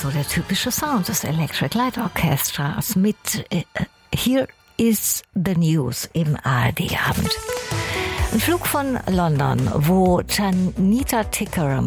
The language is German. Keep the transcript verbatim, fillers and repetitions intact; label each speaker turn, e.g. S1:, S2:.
S1: so der typische Sound des Electric Light Orchestras mit äh, Here is the News im A R D-Abend. Ein Flug von London, wo Janita Tickerham